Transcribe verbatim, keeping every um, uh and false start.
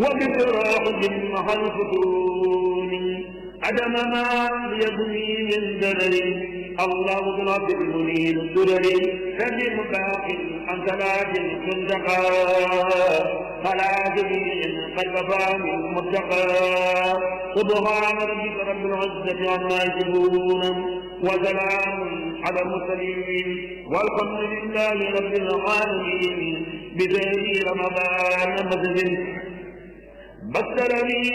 وبفراق مع الفتون عدم ما يبني من درر الله ضرب المنير الدرر كذب باقي عن ثلاث خندقا فلا جميع قلب فاني المتقى سبحان ربك رب العزة عما يصفون وسلام على المرسلين والحمد لله رب العالمين بذي رمضان مسجد بشرني